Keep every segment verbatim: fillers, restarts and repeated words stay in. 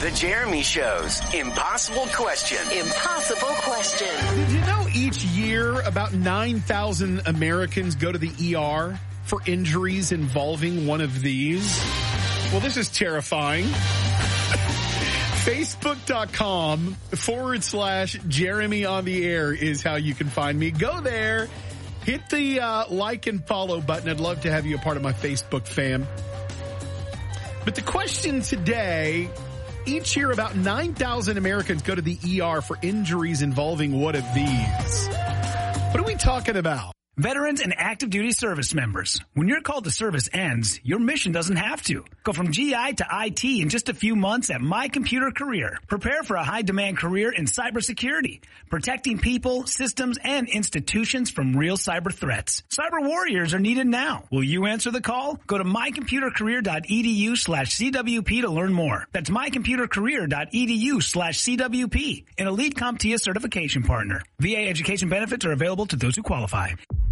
The Jeremy Show's Impossible Question. Impossible Question. Did you know each year about nine thousand Americans go to the E R for injuries involving one of these? Well, this is terrifying. Facebook.com forward slash Jeremy on the air is how you can find me. Go there. Hit the uh, like and follow button. I'd love to have you a part of my Facebook fam. But the question today, each year about nine thousand Americans go to the E R for injuries involving one of these. What are we talking about? Veterans and active duty service members. When your call to service ends, your mission doesn't have to. Go from G I to I T in just a few months at My Computer Career. Prepare for a high-demand career in cybersecurity, protecting people, systems, and institutions from real cyber threats. Cyber warriors are needed now. Will you answer the call? Go to mycomputercareer.edu slash CWP to learn more. That's mycomputercareer.edu slash CWP, an elite CompTIA certification partner. V A education benefits are available to those who qualify.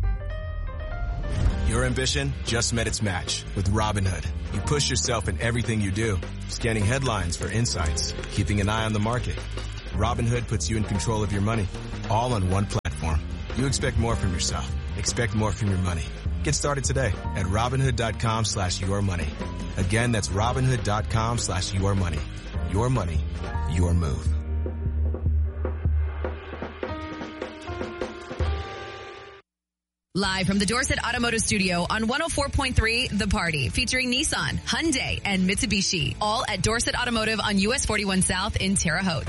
Your ambition just met its match with Robinhood. You push yourself in everything you do, scanning headlines for insights, keeping an eye on the market. Robinhood puts you in control of your money, all on one platform. You expect more from yourself. Expect more from your money. Get started today at Robinhood.com slash your money. Again, that's Robinhood.com slash your money. Your money, your move. Live from the Dorset Automotive Studio on one oh four point three The Party, featuring Nissan, Hyundai, and Mitsubishi, all at Dorset Automotive on U S forty-one South in Terre Haute.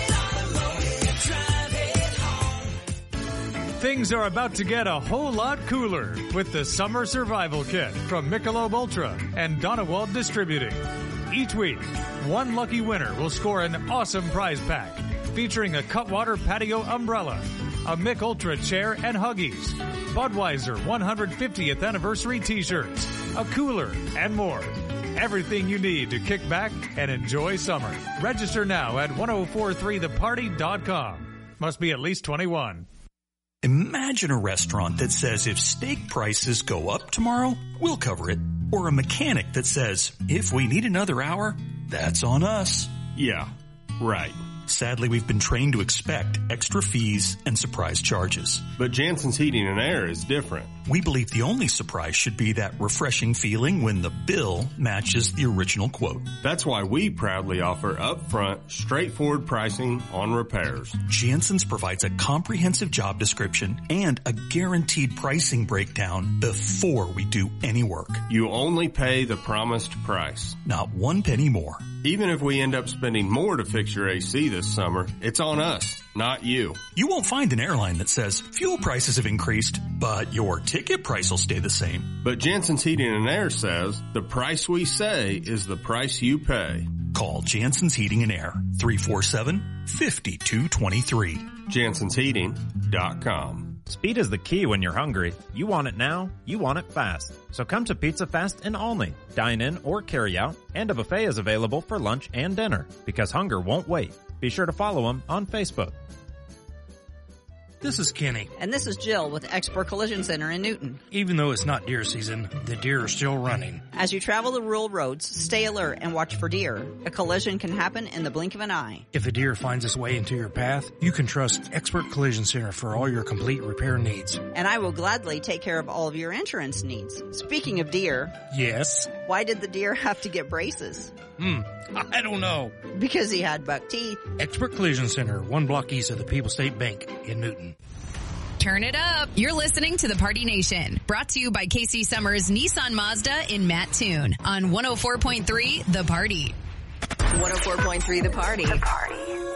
Things are about to get a whole lot cooler with the Summer Survival Kit from Michelob Ultra and Donewald Distributing. Each week, one lucky winner will score an awesome prize pack featuring a Cutwater Patio Umbrella, a Mich Ultra chair and Huggies, Budweiser one hundred fiftieth Anniversary T-shirts, a cooler, and more. Everything you need to kick back and enjoy summer. Register now at ten forty-three the party dot com. Must be at least twenty-one. Imagine a restaurant that says if steak prices go up tomorrow, we'll cover it. Or a mechanic that says, if we need another hour, that's on us. Yeah, right. Sadly, we've been trained to expect extra fees and surprise charges. But Jansen's Heating and Air is different. We believe the only surprise should be that refreshing feeling when the bill matches the original quote. That's why we proudly offer upfront, straightforward pricing on repairs. Jansen's provides a comprehensive job description and a guaranteed pricing breakdown before we do any work. You only pay the promised price. Not one penny more. Even if we end up spending more to fix your A C this summer, it's on us, not you. You won't find an airline that says fuel prices have increased, but your ticket price will stay the same. But Jansen's Heating and Air says the price we say is the price you pay. Call Jansen's Heating and Air, three four seven, five two two three. Jansens Heating dot com. Speed is the key when you're hungry. You want it now, you want it fast. So come to Pizza Fast in Olney. Dine in or carry out, and a buffet is available for lunch and dinner, because hunger won't wait. Be sure to follow them on Facebook. This is Kenny. And this is Jill with Expert Collision Center in Newton. Even though it's not deer season, the deer are still running. As you travel the rural roads, stay alert and watch for deer. A collision can happen in the blink of an eye. If a deer finds its way into your path, you can trust Expert Collision Center for all your complete repair needs. And I will gladly take care of all of your insurance needs. Speaking of deer. Yes? Why did the deer have to get braces? Hmm, I don't know. Because he had buck teeth. Expert Collision Center, one block east of the People's State Bank in Newton. Turn it up. You're listening to The Party Nation. Brought to you by Casey Summers Nissan Mazda in Mattoon on one oh four point three The Party. one oh four point three The Party. The Party.